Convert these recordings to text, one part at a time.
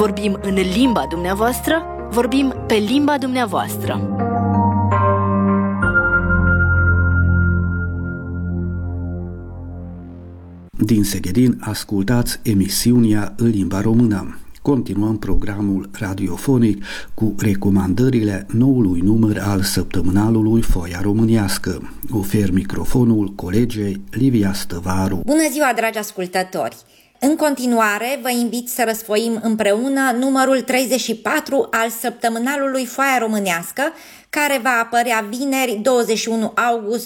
Vorbim în limba dumneavoastră, vorbim pe limba dumneavoastră. Din Seghedin ascultați emisiunea în limba română. Continuăm programul radiofonic cu recomandările noului număr al săptămânalului Foaia Românească. Ofer microfonul colegei Livia Stăvaru. Bună ziua, dragi ascultători! În continuare, vă invit să răsfoim împreună numărul 34 al săptămânalului Foaia Românească, care va apărea vineri 21 august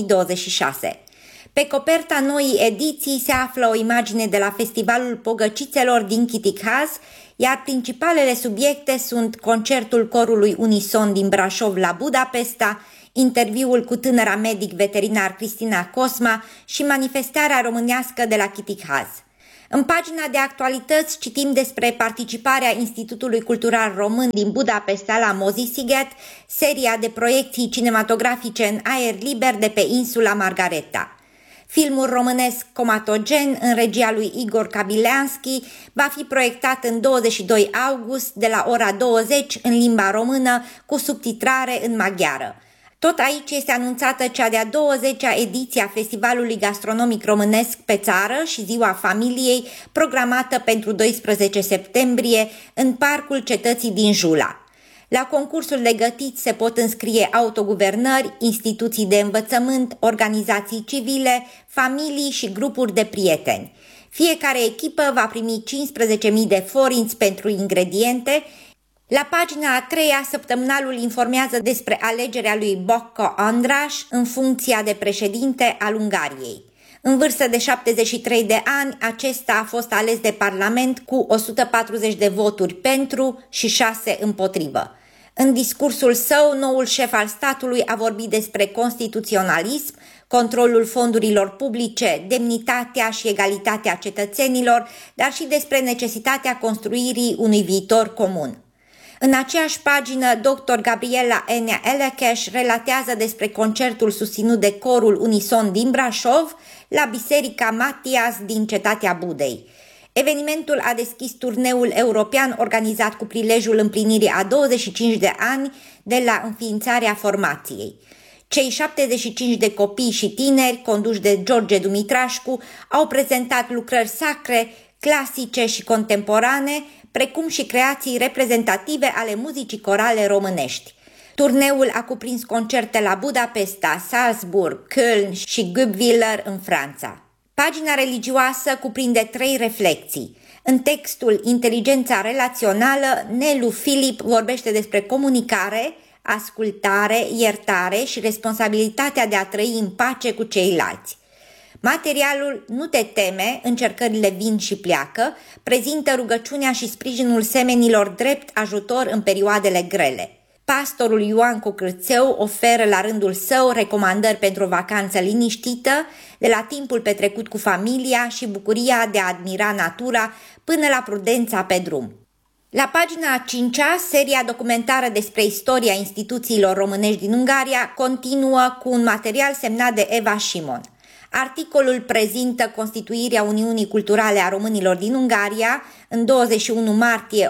2026. Pe coperta noii ediții se află o imagine de la Festivalul Pogăcițelor din Chitikhaz, iar principalele subiecte sunt concertul corului Unison din Brașov la Budapesta, interviul cu tânăra medic veterinar Cristina Cosma și manifestarea românească de la Chitikhaz. În pagina de actualități citim despre participarea Institutului Cultural Român din Budapesta la Mozisiget, seria de proiecții cinematografice în aer liber de pe insula Margareta. Filmul românesc Comatogen, în regia lui Igor Kabileanski, va fi proiectat în 22 august de la ora 20 în limba română cu subtitrare în maghiară. Tot aici este anunțată cea de-a 20-a ediție a Festivalului Gastronomic Românesc pe țară și Ziua Familiei, programată pentru 12 septembrie în Parcul Cetății din Jula. La concursul de gătit se pot înscrie autoguvernări, instituții de învățământ, organizații civile, familii și grupuri de prieteni. Fiecare echipă va primi 15.000 de forinți pentru ingrediente. La pagina a 3-a, săptămânalul informează despre alegerea lui Bocco Andras în funcția de președinte al Ungariei. În vârstă de 73 de ani, acesta a fost ales de Parlament cu 140 de voturi pentru și 6 împotrivă. În discursul său, noul șef al statului a vorbit despre constituționalism, controlul fondurilor publice, demnitatea și egalitatea cetățenilor, dar și despre necesitatea construirii unui viitor comun. În aceeași pagină, dr. Gabriela Enea Elecheș relatează despre concertul susținut de corul Unison din Brașov la Biserica Matias din Cetatea Budei. Evenimentul a deschis turneul european organizat cu prilejul împlinirii a 25 de ani de la înființarea formației. Cei 75 de copii și tineri, conduși de George Dumitrașcu, au prezentat lucrări sacre, clasice și contemporane, precum și creații reprezentative ale muzicii corale românești. Turneul a cuprins concerte la Budapesta, Salzburg, Köln și Guebwiller în Franța. Pagina religioasă cuprinde 3 reflexii. În textul Inteligența relațională, Nelu Filip vorbește despre comunicare, ascultare, iertare și responsabilitatea de a trăi în pace cu ceilalți. Materialul Nu te teme, încercările vin și pleacă, prezintă rugăciunea și sprijinul semenilor drept ajutor în perioadele grele. Pastorul Ioan Cocârțeu oferă la rândul său recomandări pentru o vacanță liniștită, de la timpul petrecut cu familia și bucuria de a admira natura până la prudența pe drum. La pagina a 5-a, seria documentară despre istoria instituțiilor românești din Ungaria continuă cu un material semnat de Eva Simon. Articolul prezintă constituirea Uniunii Culturale a Românilor din Ungaria în 21 martie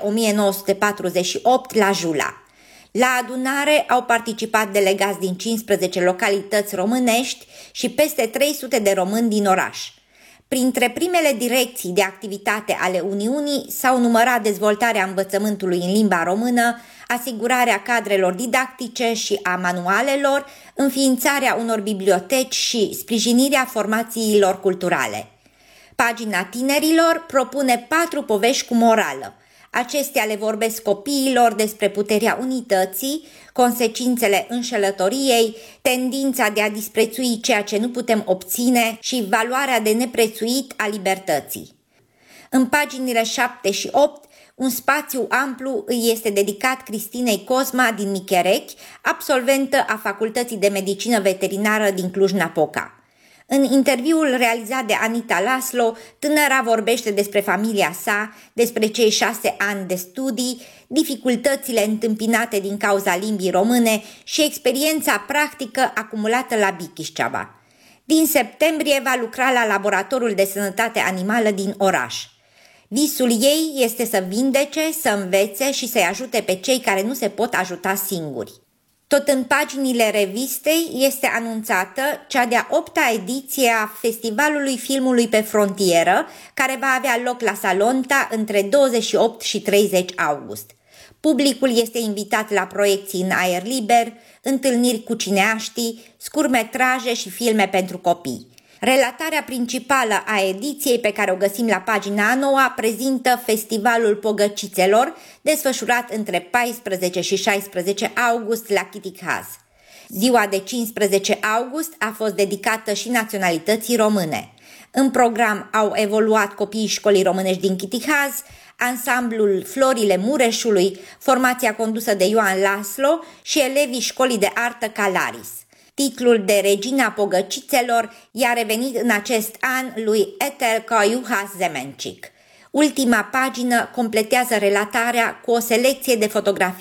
1948 la Jula. La adunare au participat delegați din 15 localități românești și peste 300 de români din oraș. Printre primele direcții de activitate ale Uniunii s-au numărat dezvoltarea învățământului în limba română, asigurarea cadrelor didactice și a manualelor, înființarea unor biblioteci și sprijinirea formațiilor culturale. Pagina tinerilor propune 4 povești cu morală. Acestea le vorbesc copiilor despre puterea unității, consecințele înșelătoriei, tendința de a disprețui ceea ce nu putem obține și valoarea de neprețuit a libertății. În paginile 7 și 8, un spațiu amplu îi este dedicat Cristinei Cosma din Micherechi, absolventă a Facultății de Medicină Veterinară din Cluj-Napoca. În interviul realizat de Anita Laslo, tânăra vorbește despre familia sa, despre cei 6 ani de studii, dificultățile întâmpinate din cauza limbii române și experiența practică acumulată la Bichișceaba. Din septembrie va lucra la Laboratorul de Sănătate Animală din oraș. Visul ei este să vindece, să învețe și să-i ajute pe cei care nu se pot ajuta singuri. Tot în paginile revistei este anunțată cea de-a 8-a ediție a Festivalului Filmului pe Frontieră, care va avea loc la Salonta între 28 și 30 august. Publicul este invitat la proiecții în aer liber, întâlniri cu cineaștii, scurtmetraje și filme pentru copii. Relatarea principală a ediției, pe care o găsim la pagina a 9-a, prezintă Festivalul Pogăcițelor, desfășurat între 14 și 16 august la Chitikhaz. Ziua de 15 august a fost dedicată și naționalității române. În program au evoluat copiii școlii românești din Chitikhaz, ansamblul Florile Mureșului, formația condusă de Ioan Laslo și elevii școlii de artă Calaris. Titlul de Regina Pogăcițelor i-a revenit în acest an lui Etelka Juhas Zemencic. Ultima pagină completează relatarea cu o selecție de fotografii